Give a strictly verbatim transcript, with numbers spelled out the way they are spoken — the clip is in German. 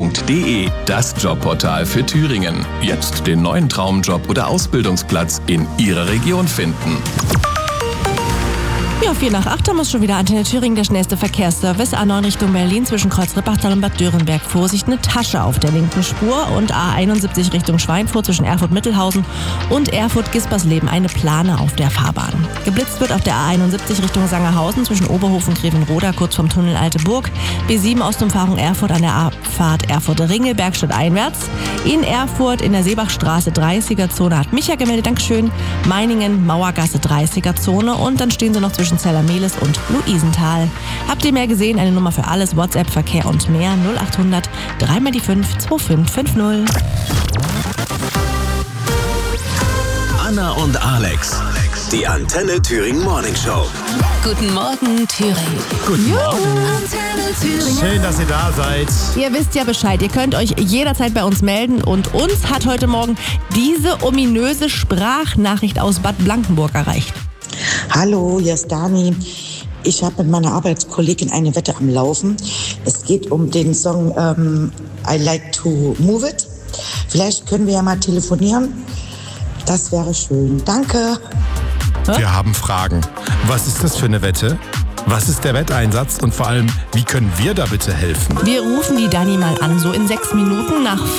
punkt de, das Jobportal für Thüringen. Jetzt den neuen Traumjob oder Ausbildungsplatz in Ihrer Region finden. Ja, vier nach acht haben wir schon wieder. Antenne Thüringen, der schnellste Verkehrsservice. A neun Richtung Berlin zwischen Kreuz-Rippachtal und Bad Dörenberg. Vorsicht, eine Tasche auf der linken Spur. Und A einundsiebzig Richtung Schweinfurt zwischen Erfurt-Mittelhausen und Erfurt-Gispersleben. Eine Plane auf der Fahrbahn. Geblitzt wird auf der A einundsiebzig Richtung Sangerhausen zwischen Oberhof und Grevenroda, kurz vom Tunnel Alte Burg. B sieben Ostumfahrung Erfurt an der Abfahrt Erfurt-Ringelberg stadteinwärts. In Erfurt in der Seebachstraße dreißiger-Zone hat Micha gemeldet. Dankeschön. Meiningen, Mauergasse dreißiger-Zone. Und dann stehen sie noch zwischen Zellermelis und Luisenthal. Habt ihr mehr gesehen? Eine Nummer für alles, WhatsApp, Verkehr und mehr. null achthundert, drei mal die fünf, zwei fünf fünf null. Anna und Alex, die Antenne Thüringen Morning Show. Guten Morgen, Thüringen. Guten Juhu. Morgen. Antenne Thüringen. Schön, dass ihr da seid. Ihr wisst ja Bescheid. Ihr könnt euch jederzeit bei uns melden. Und uns hat heute Morgen diese ominöse Sprachnachricht aus Bad Blankenburg erreicht. Hallo, hier ist Dani. Ich habe mit meiner Arbeitskollegin eine Wette am Laufen. Es geht um den Song ähm, I Like to Move It. Vielleicht können wir ja mal telefonieren. Das wäre schön. Danke. Wir haben Fragen. Was ist das für eine Wette? Was ist der Wetteinsatz? Und vor allem, wie können wir da bitte helfen? Wir rufen die Dani mal an, so in sechs Minuten nach